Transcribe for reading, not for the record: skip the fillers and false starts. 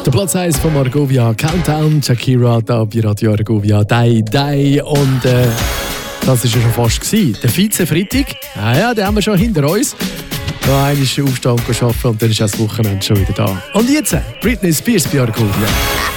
Der Platz 1 von Argovia Countdown, Shakira da bei Radio Argovia Day Day. Und das war ja schon fast gewesen. Der Vize-Freitag, den haben wir schon hinter uns. Noch einmal aufstehen und arbeiten und dann ist das Wochenende schon wieder da. Und jetzt Britney Spears bei Argovia.